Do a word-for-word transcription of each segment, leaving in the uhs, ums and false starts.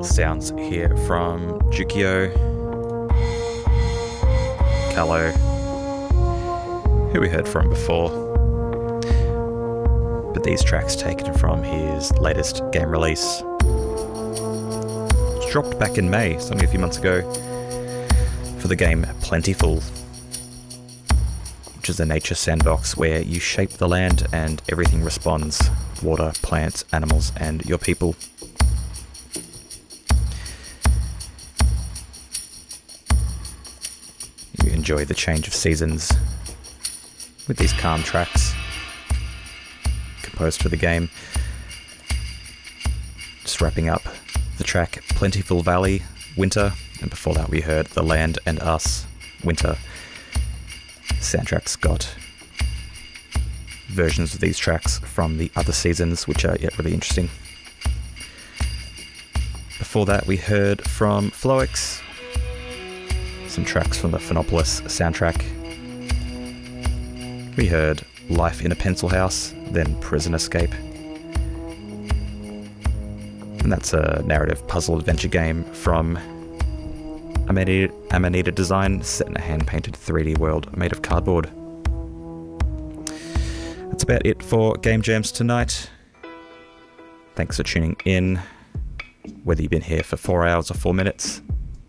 sounds here from Jukio, Callow, who we heard from before. But these tracks taken from his latest game release. It's dropped back in May, so only a few months ago, for the game Plentiful, which is a nature sandbox where you shape the land and everything responds: water, plants, animals, and your people. You enjoy the change of seasons with these calm tracks composed for the game. Just wrapping up the track Plentiful Valley, Winter, and before that we heard The Land and Us, Winter. Soundtrack's got versions of these tracks from the other seasons, which are yet really interesting. Before that we heard from Floix, some tracks from the Phonopolis soundtrack. We heard Life in a Pencil House, then Prison Escape. And that's a narrative puzzle adventure game from Amanita, Amanita Design, set in a hand-painted three D world made of cardboard. That's about it for Game Jams tonight. Thanks for tuning in, whether you've been here for four hours or four minutes.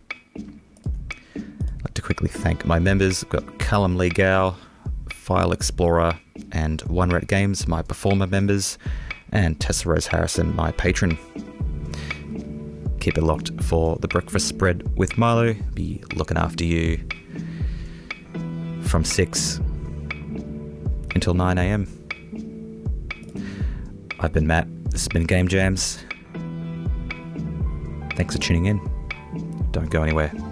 I'd like to quickly thank my members. I've got Callum Lee Gow, File Explorer, and One Red Games, my performer members, and Tessa Rose Harrison, my patron. Keep it locked for the breakfast spread with Milo. Be looking after you from six until nine a m. I've been Matt. This has been Game Jams. Thanks for tuning in. Don't go anywhere.